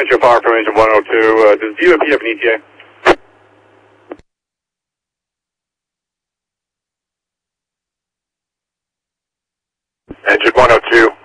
Central Power from engine 102. Does DOP have an ETA? Engine 102.